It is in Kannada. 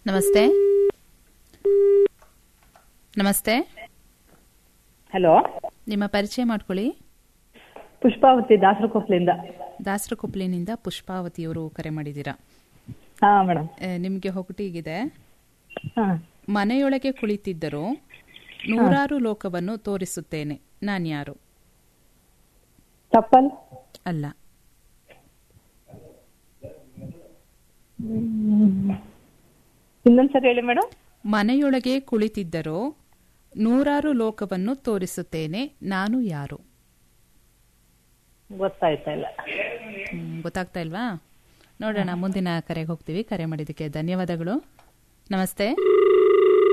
ನಮಸ್ತೆ. ನಮಸ್ತೆ. ಹಲೋ, ನಿಮ್ಮ ಪರಿಚಯ ಮಾಡ್ಕೊಳ್ಳಿ. ಪುಷ್ಪಾವತಿ ದಾಸರಕೊಪ್ಲಿಂದ. ದಾಸರಕೊಪ್ಲಿನಿಂದ ಪುಷ್ಪಾವತಿಯವರು ಕರೆ ಮಾಡಿದ್ದೀರಾ? ಹಾ ಮೇಡಮ್. ನಿಮಗೆ ಹೊಗಟಿಗಿದೆ. ಹಾ. ಮನೆಯೊಳಗೆ ಕುಳಿತಿದ್ದರೂ ನೂರಾರು ಲೋಕವನ್ನು ತೋರಿಸುತ್ತೇನೆ, ನಾನ್ಯಾರು? ಚಪ್ಪಲ್ ಅಲ್ಲ. ಇನ್ನೊಂದ್ಸರಿ ಹೇಳಿ ಮೇಡಮ್. ಮನೆಯೊಳಗೆ ಕುಳಿತಿದ್ದರೂ ನೂರಾರು ಲೋಕವನ್ನು ತೋರಿಸುತ್ತೇನೆ, ನಾನು ಯಾರು? ಗೊತ್ತಾಯ್ತಾ ಇಲ್ಲ. ಗೊತ್ತಾಗ್ತಾ ಇಲ್ವಾ? ನೋಡೋಣ, ಮುಂದಿನ ಕರೆಗೆ ಹೋಗ್ತೀವಿ. ಕರೆ ಮಾಡಿದ್ದಕ್ಕೆ ಧನ್ಯವಾದಗಳು. ನಮಸ್ತೆ.